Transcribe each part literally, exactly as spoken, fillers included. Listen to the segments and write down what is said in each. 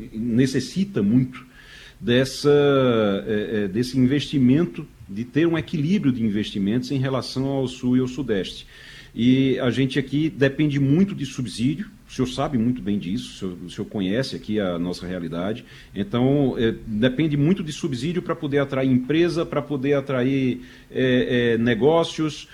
necessita muito dessa, é, é, desse investimento, de ter um equilíbrio de investimentos em relação ao Sul e ao Sudeste. E a gente aqui depende muito de subsídio, o senhor sabe muito bem disso, o senhor, o senhor conhece aqui a nossa realidade, então é, depende muito de subsídio para poder atrair empresa, para poder atrair é, é, negócios,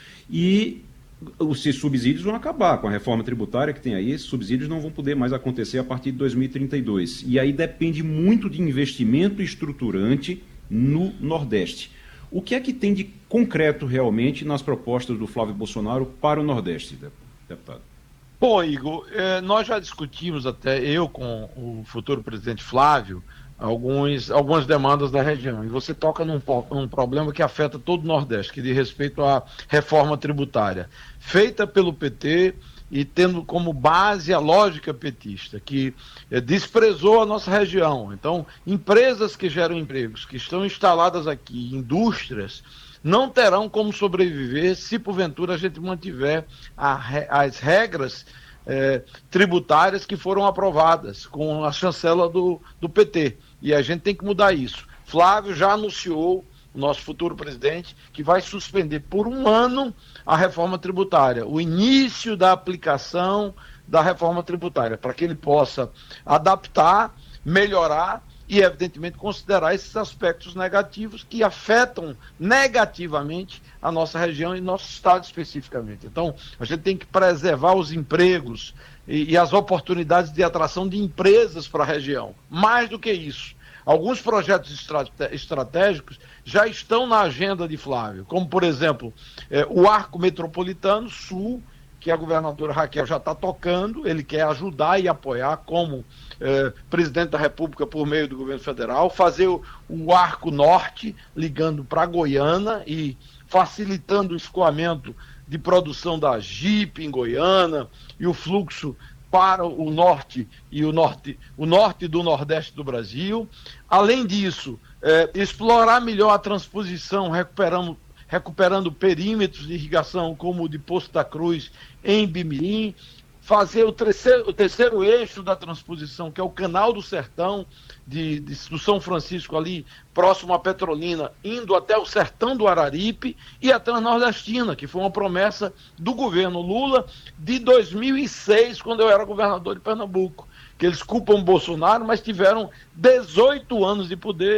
e esses subsídios vão acabar com a reforma tributária que tem aí, esses subsídios não vão poder mais acontecer a partir de dois mil e trinta e dois. E aí depende muito de investimento estruturante no Nordeste. O que é que tem de concreto realmente nas propostas do Flávio Bolsonaro para o Nordeste, deputado? Bom, Igor, eh, nós já discutimos até eu com o futuro presidente Flávio alguns, algumas demandas da região. E você toca num, num problema que afeta todo o Nordeste, que diz respeito à reforma tributária, feita pelo P T e tendo como base a lógica petista, que eh, desprezou a nossa região. Então, empresas que geram empregos, que estão instaladas aqui, indústrias, não terão como sobreviver se, porventura, a gente mantiver a, as regras eh, tributárias que foram aprovadas com a chancela do, do P T. E a gente tem que mudar isso. Flávio já anunciou, o nosso futuro presidente, que vai suspender por um ano a reforma tributária, o início da aplicação da reforma tributária, para que ele possa adaptar, melhorar e, evidentemente, considerar esses aspectos negativos que afetam negativamente a nossa região e nosso estado especificamente. Então, a gente tem que preservar os empregos e, e as oportunidades de atração de empresas para a região. Mais do que isso, alguns projetos estrate- estratégicos já estão na agenda de Flávio, como, por exemplo, eh, o Arco Metropolitano Sul, que a governadora Raquel já está tocando, ele quer ajudar e apoiar como eh, presidente da República por meio do governo federal, fazer o, o Arco Norte, ligando para Goiânia e facilitando o escoamento de produção da Jeep em Goiânia e o fluxo para o norte e o norte, o norte do nordeste do Brasil. Além disso, eh, explorar melhor a transposição, recuperando recuperando perímetros de irrigação como o de Poço da Cruz em Bimirim, fazer o terceiro, o terceiro eixo da transposição, que é o Canal do Sertão, de, de, do São Francisco ali, próximo à Petrolina, indo até o Sertão do Araripe, e a Transnordestina, que foi uma promessa do governo Lula de dois mil e seis, quando eu era governador de Pernambuco, que eles culpam Bolsonaro, mas tiveram dezoito anos de poder